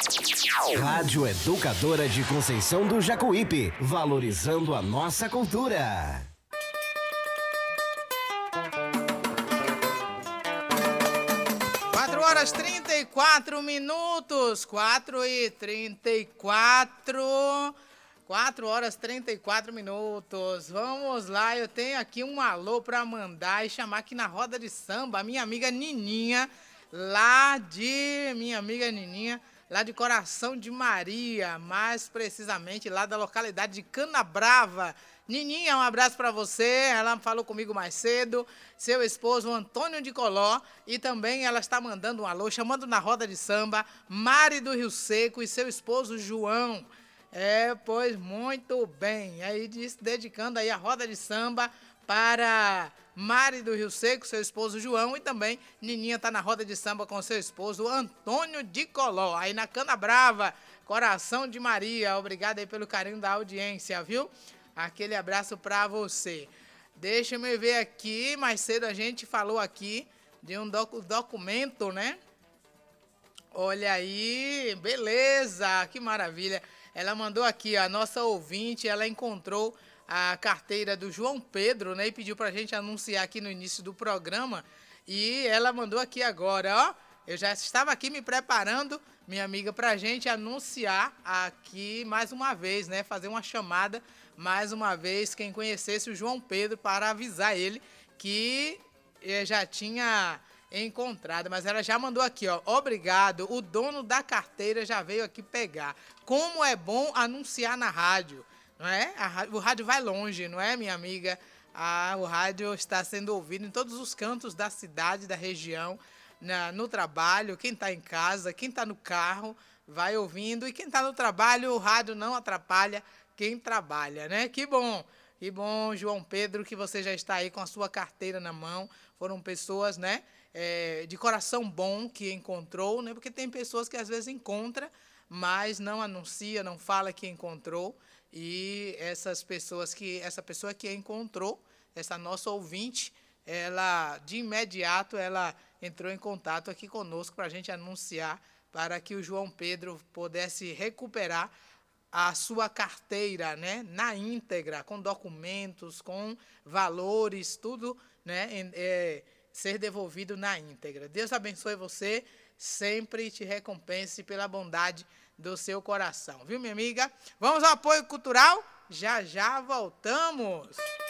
Rádio Educadora de Conceição do Jacuípe, valorizando a nossa cultura. Horas 34 minutos, 4h34, 4 horas 34 minutos. Vamos lá, eu tenho aqui um alô para mandar e chamar aqui na roda de samba a minha amiga Nininha, lá de Coração de Maria, mais precisamente lá da localidade de Canabrava. Nininha, um abraço para você, ela falou comigo mais cedo, seu esposo Antônio de Coló, e também ela está mandando um alô, chamando na roda de samba, Mari do Rio Seco e seu esposo João. Pois muito bem, aí dedicando aí a roda de samba para Mari do Rio Seco, seu esposo João, e também Nininha está na roda de samba com seu esposo Antônio de Coló, aí na Canabrava, Coração de Maria. Obrigado aí pelo carinho da audiência, viu? Aquele abraço para você. Deixa eu ver aqui, mais cedo a gente falou aqui de um documento, né? Olha aí, beleza, que maravilha. Ela mandou aqui, a nossa ouvinte, ela encontrou a carteira do João Pedro, né? E pediu pra gente anunciar aqui no início do programa. E ela mandou aqui agora, ó. Eu já estava aqui me preparando, minha amiga, pra gente anunciar aqui mais uma vez, né? Fazer uma chamada mais uma vez, quem conhecesse o João Pedro, para avisar ele que já tinha encontrado, mas ela já mandou aqui, ó, obrigado, o dono da carteira já veio aqui pegar. Como é bom anunciar na rádio, não é? O rádio vai longe, não é, minha amiga? O rádio está sendo ouvido em todos os cantos da cidade, da região, no trabalho, quem está em casa, quem está no carro, vai ouvindo, e quem está no trabalho, o rádio não atrapalha quem trabalha, né? Que bom, João Pedro, que você já está aí com a sua carteira na mão. Foram pessoas, né, de coração bom que encontrou, né? Porque tem pessoas que às vezes encontram, mas não anuncia, não fala que encontrou. E essa pessoa que encontrou, essa nossa ouvinte, ela de imediato ela entrou em contato aqui conosco para a gente anunciar, para que o João Pedro pudesse recuperar a sua carteira, né, na íntegra, com documentos, com valores, tudo, né, ser devolvido na íntegra. Deus abençoe você, sempre te recompense pela bondade do seu coração, viu, minha amiga? Vamos ao apoio cultural? Já já voltamos!